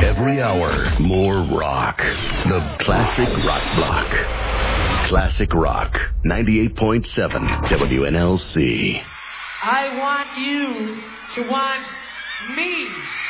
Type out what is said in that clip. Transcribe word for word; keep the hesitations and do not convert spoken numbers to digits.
Every hour, more rock. The Classic Rock Block. Classic Rock, ninety-eight point seven W N L C. I want you to want me.